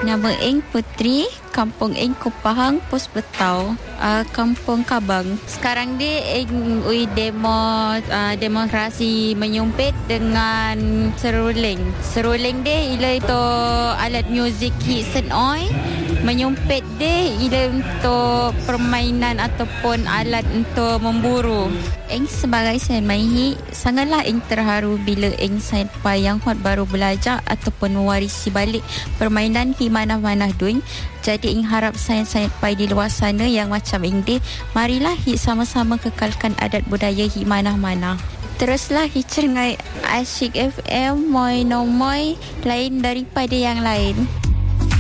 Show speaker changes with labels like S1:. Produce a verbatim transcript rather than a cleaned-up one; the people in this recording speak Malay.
S1: Nama ing Putri, kampung ing Kupahang, Pos Betau, uh, kampung Kabang. Sekarang dia ing ui demo uh, demonstrasi menyumpit dengan seruling. Seruling dia ialah itu alat muzik hit oi. Menyumpit dia ialah untuk permainan ataupun alat untuk memburu. Ing sebagai sen maihi, sangatlah ing terharu bila ing sampai yang hot baru belajar ataupun mewarisi balik permainan hi manah-manah duing. Jadi ing harap sains-sains pai di luar sana yang macam ing dia, marilah hi sama-sama kekalkan adat budaya hi manah-manah. Teruslah hi cengai Asyik F M moi no moi lain daripada yang lain.